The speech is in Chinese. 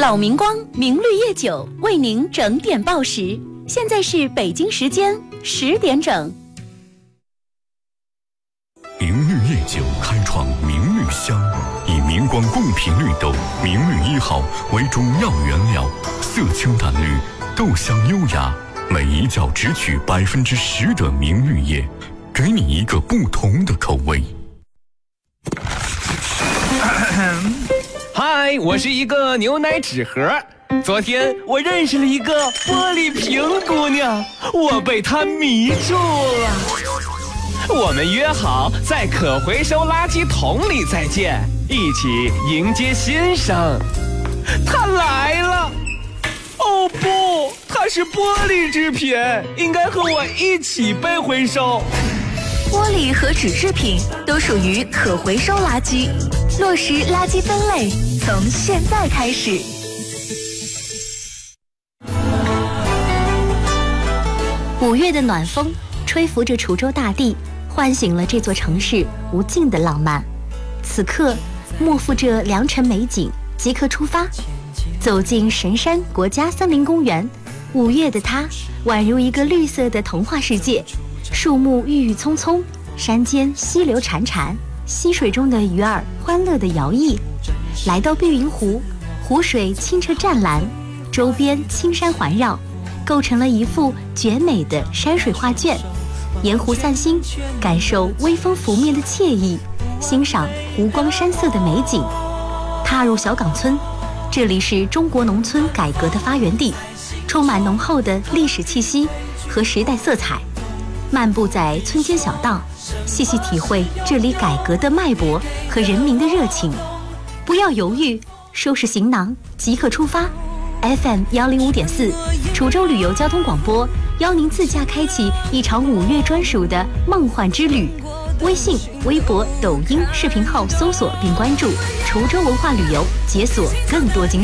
老明光明绿叶酒为您整点报时，现在是北京时间10点整。 明绿叶酒开创明绿香，以明光贡品绿豆明绿1号为主要原料，色清淡绿，豆香优雅，每一窖只取10%的明绿叶，给你一个不同的口味。 嗨，我是一个牛奶纸盒。昨天我认识了一个玻璃瓶姑娘，我被她迷住了。我们约好在可回收垃圾桶里再见，一起迎接新生。她来了。哦不，它是玻璃制品，应该和我一起被回收。 玻璃和纸制品都属于可回收垃圾，落实垃圾分类，从现在开始。 5月的暖风吹拂着滁州大地，唤醒了这座城市无尽的浪漫。此刻，默负着良辰美景，即刻出发，走进神山国家森林公园。5月的它，宛如一个绿色的童话世界。树木郁郁葱葱，山间溪流潺潺，溪水中的鱼儿欢乐地摇曳。来到碧云湖，湖水清澈湛蓝，周边青山环绕，构成了一幅绝美的山水画卷。沿湖散心，感受微风拂面的惬意，欣赏湖光山色的美景。踏入小岗村，这里是中国农村改革的发源地，充满浓厚的历史气息和时代色彩。漫步在村间小道，细细体会这里改革的脉搏和人民的热情。不要犹豫，收拾行囊，即刻出发。FM 105.4，滁州旅游交通广播，邀您自驾开启一场5月专属的梦幻之旅。微信、微博、抖音视频号搜索并关注滁州文化旅游，解锁更多精彩。